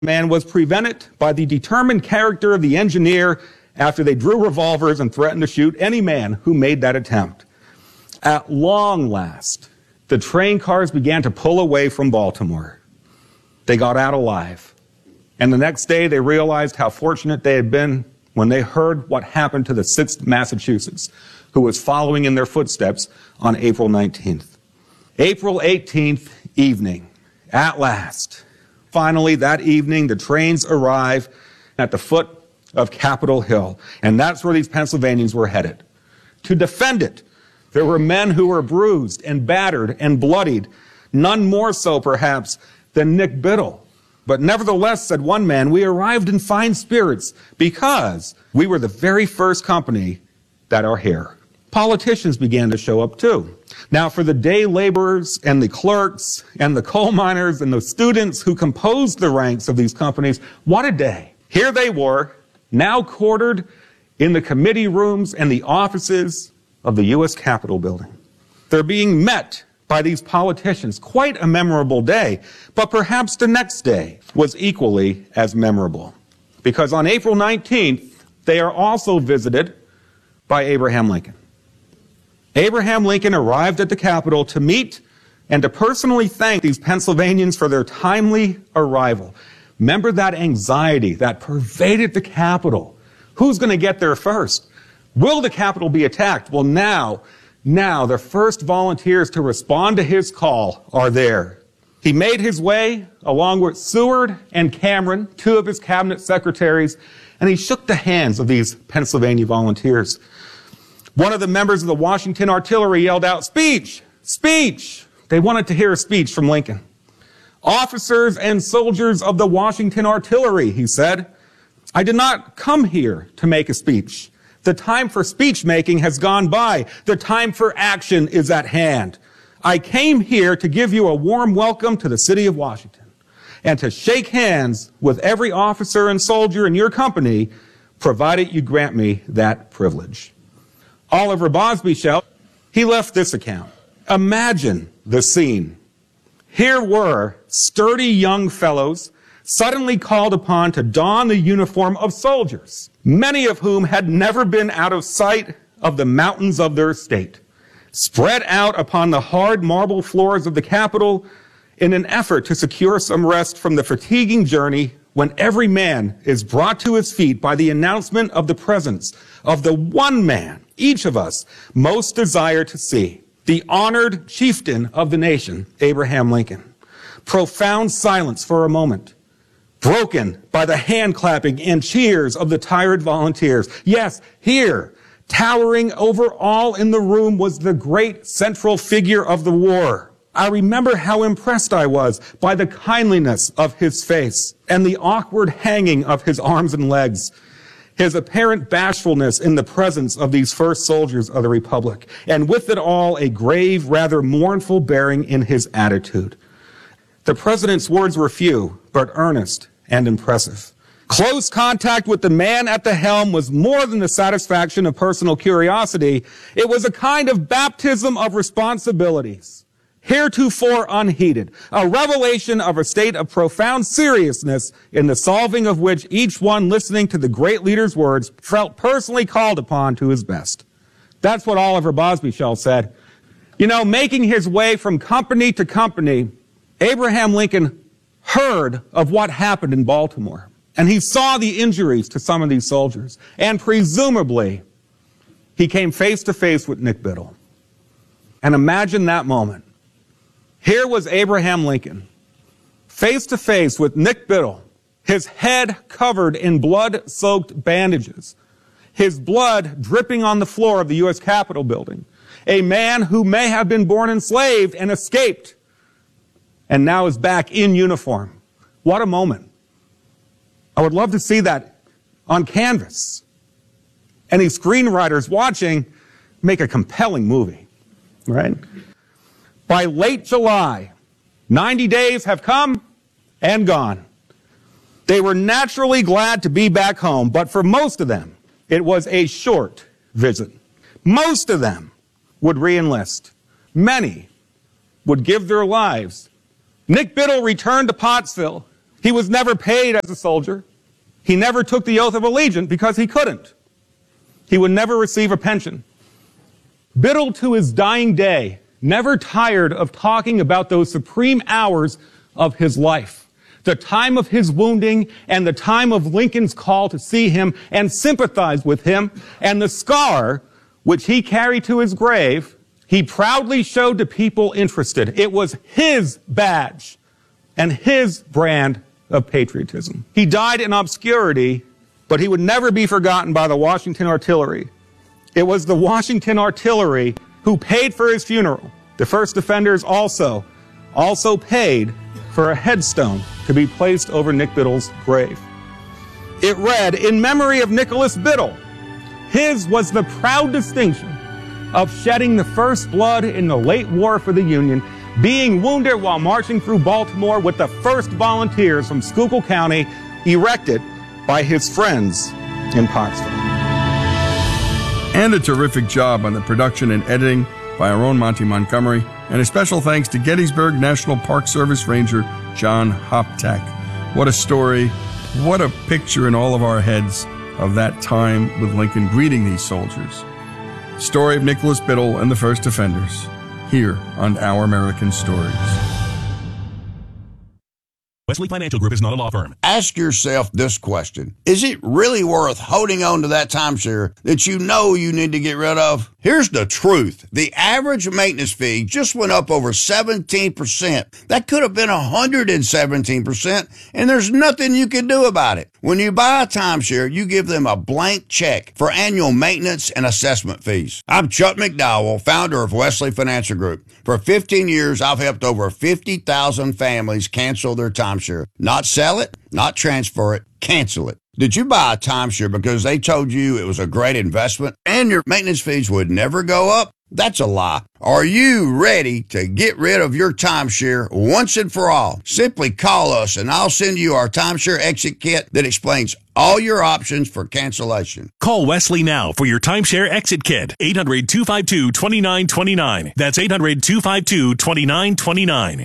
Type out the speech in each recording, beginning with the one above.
Man was prevented by the determined character of the engineer after they drew revolvers and threatened to shoot any man who made that attempt. At long last, the train cars began to pull away from Baltimore. They got out alive. And the next day, they realized how fortunate they had been when they heard what happened to the 6th Massachusetts, who was following in their footsteps on April 19th. April 18th evening, at last. Finally, that evening, the trains arrive at the foot of Capitol Hill. And that's where these Pennsylvanians were headed. To defend it, there were men who were bruised and battered and bloodied, none more so, perhaps, than Nick Biddle. But nevertheless, said one man, we arrived in fine spirits because we were the very first company that are here. Politicians began to show up too. Now, for the day laborers and the clerks and the coal miners and the students who composed the ranks of these companies, what a day. Here they were, now quartered in the committee rooms and the offices of the U.S. Capitol building. They're being met by these politicians. Quite a memorable day, but perhaps the next day was equally as memorable. Because on April 19th, they are also visited by Abraham Lincoln. Abraham Lincoln arrived at the Capitol to meet and to personally thank these Pennsylvanians for their timely arrival. Remember that anxiety that pervaded the Capitol. Who's going to get there first? Will the Capitol be attacked? Well, now, the first volunteers to respond to his call are there. He made his way along with Seward and Cameron, 2 of his cabinet secretaries, and he shook the hands of these Pennsylvania volunteers. One of the members of the Washington Artillery yelled out, "Speech! Speech!" They wanted to hear a speech from Lincoln. "Officers and soldiers of the Washington Artillery," he said, "I did not come here to make a speech. The time for speech making has gone by. The time for action is at hand. I came here to give you a warm welcome to the city of Washington and to shake hands with every officer and soldier in your company, provided you grant me that privilege." Oliver Bosbyshell, he left this account. Imagine the scene. Here were sturdy young fellows suddenly called upon to don the uniform of soldiers, many of whom had never been out of sight of the mountains of their state, spread out upon the hard marble floors of the Capitol in an effort to secure some rest from the fatiguing journey when every man is brought to his feet by the announcement of the presence of the one man each of us most desire to see, the honored chieftain of the nation, Abraham Lincoln. Profound silence for a moment, broken by the hand clapping and cheers of the tired volunteers. Yes, here, towering over all in the room, was the great central figure of the war. I remember how impressed I was by the kindliness of his face and the awkward hanging of his arms and legs, his apparent bashfulness in the presence of these first soldiers of the Republic, and with it all a grave, rather mournful bearing in his attitude. The president's words were few, but earnest and impressive. Close contact with the man at the helm was more than the satisfaction of personal curiosity. It was a kind of baptism of responsibilities, heretofore unheeded, a revelation of a state of profound seriousness in the solving of which each one listening to the great leader's words felt personally called upon to his best. That's what Oliver Bosbyshell said. You know, making his way from company to company, Abraham Lincoln heard of what happened in Baltimore, and he saw the injuries to some of these soldiers, and presumably he came face to face with Nick Biddle. And imagine that moment. Here was Abraham Lincoln, face to face with Nick Biddle, his head covered in blood-soaked bandages, his blood dripping on the floor of the U.S. Capitol building, a man who may have been born enslaved and escaped, and now is back in uniform. What a moment. I would love to see that on canvas. Any screenwriters watching, make a compelling movie, right? By late July, 90 days have come and gone. They were naturally glad to be back home, but for most of them, it was a short visit. Most of them would re-enlist. Many would give their lives. Nick Biddle returned to Pottsville He was never paid as a soldier. He never took the oath of allegiance because he couldn't. He would never receive a pension. Biddle, to his dying day, never tired of talking about those supreme hours of his life, the time of his wounding and the time of Lincoln's call to see him and sympathize with him, and the scar which he carried to his grave, he proudly showed to people interested. It was his badge and his brand of patriotism. He died in obscurity, but he would never be forgotten by the Washington Artillery. It was the Washington Artillery who paid for his funeral. The First Defenders also paid for a headstone to be placed over Nick Biddle's grave. It read, "In memory of Nicholas Biddle, his was the proud distinction of shedding the first blood in the late war for the Union, being wounded while marching through Baltimore with the first volunteers from Schuylkill County, erected by his friends in Pottsville." And a terrific job on the production and editing by our own Monty Montgomery, and a special thanks to Gettysburg National Park Service Ranger John Hoptak. What a story, what a picture in all of our heads of that time with Lincoln greeting these soldiers. Story of Nicholas Biddle and the First Defenders, here on Our American Stories. Wesley Financial Group is not a law firm. Ask yourself this question. Is it really worth holding on to that timeshare that you know you need to get rid of? Here's the truth. The average maintenance fee just went up over 17%. That could have been 117%, and there's nothing you can do about it. When you buy a timeshare, you give them a blank check for annual maintenance and assessment fees. I'm Chuck McDowell, founder of Wesley Financial Group. For 15 years, I've helped over 50,000 families cancel their timeshare. Not sell it, not transfer it, cancel it. Did you buy a timeshare because they told you it was a great investment and your maintenance fees would never go up? That's a lie. Are you ready to get rid of your timeshare once and for all? Simply call us and I'll send you our timeshare exit kit that explains all your options for cancellation. Call Wesley now for your timeshare exit kit. 800-252-2929. That's 800-252-2929.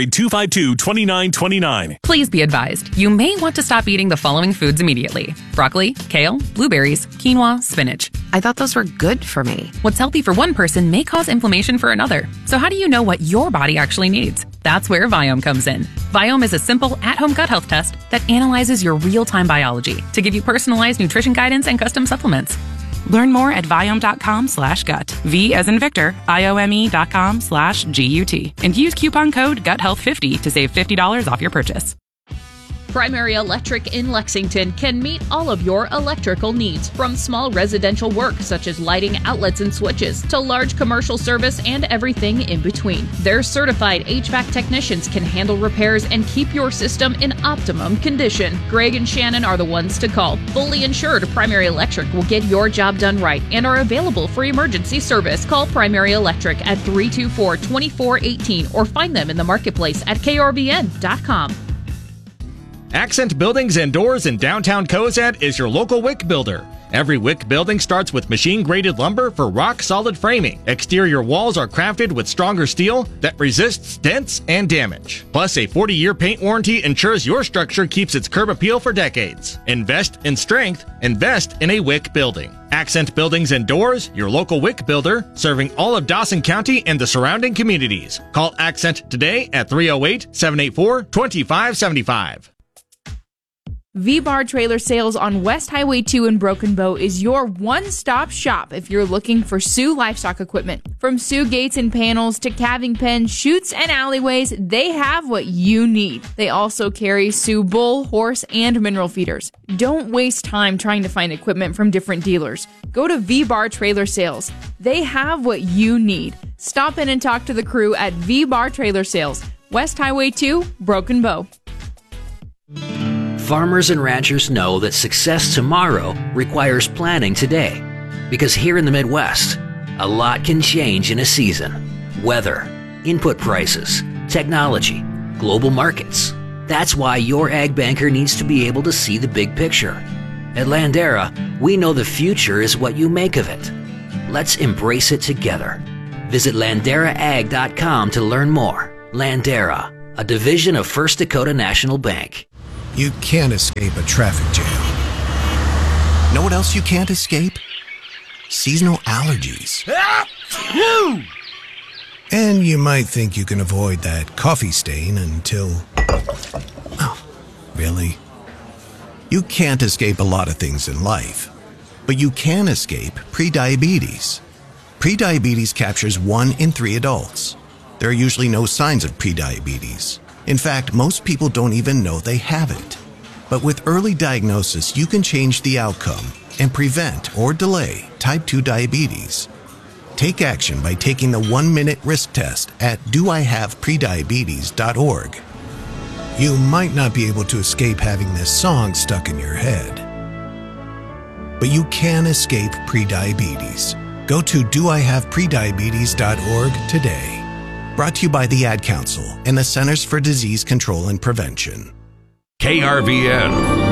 800-252-2929. Please be advised, you may want to stop eating the following foods immediately: broccoli, kale, blueberries, quinoa, spinach. I thought those were good for me. What's healthy for one person may cause inflammation for another. So how do you know what your body actually needs? That's where Viome comes in. Viome is a simple, at-home gut health test that analyzes your real-time biology to give you personalized nutrition guidance and custom supplements. Learn more at Viome.com/gut. V as in Victor, IOME.com/GUT. And use coupon code GUTHEALTH50 to save $50 off your purchase. Primary Electric in Lexington can meet all of your electrical needs, from small residential work such as lighting, outlets, and switches, to large commercial service and everything in between. Their certified HVAC technicians can handle repairs and keep your system in optimum condition. Greg and Shannon are the ones to call. Fully insured, Primary Electric will get your job done right and are available for emergency service. Call Primary Electric at 324-2418 or find them in the marketplace at KRBN.com. Accent Buildings and Doors in downtown Cozad is your local WIC builder. Every WIC building starts with machine-graded lumber for rock-solid framing. Exterior walls are crafted with stronger steel that resists dents and damage. Plus, a 40-year paint warranty ensures your structure keeps its curb appeal for decades. Invest in strength. Invest in a WIC building. Accent Buildings and Doors, your local WIC builder, serving all of Dawson County and the surrounding communities. Call Accent today at 308-784-2575. V-Bar Trailer Sales on West Highway 2 in Broken Bow is your one-stop shop if you're looking for Sioux livestock equipment. From Sioux gates and panels to calving pens, chutes, and alleyways, they have what you need. They also carry Sioux bull, horse, and mineral feeders. Don't waste time trying to find equipment from different dealers. Go to V-Bar Trailer Sales. They have what you need. Stop in and talk to the crew at V-Bar Trailer Sales, West Highway 2, Broken Bow. Farmers and ranchers know that success tomorrow requires planning today. Because here in the Midwest, a lot can change in a season. Weather, input prices, technology, global markets. That's why your ag banker needs to be able to see the big picture. At Landera, we know the future is what you make of it. Let's embrace it together. Visit LanderaAg.com to learn more. Landera, a division of First Dakota National Bank. You can't escape a traffic jam. Know what else you can't escape? Seasonal allergies. And you might think you can avoid that coffee stain until... Oh, really? You can't escape a lot of things in life, but you can escape prediabetes. Prediabetes captures 1 in 3 adults. There are usually no signs of prediabetes. In fact, most people don't even know they have it. But with early diagnosis, you can change the outcome and prevent or delay type 2 diabetes. Take action by taking the 1-minute risk test at doihaveprediabetes.org. You might not be able to escape having this song stuck in your head, but you can escape prediabetes. Go to doihaveprediabetes.org today. Brought to you by the Ad Council and the Centers for Disease Control and Prevention. KRVN,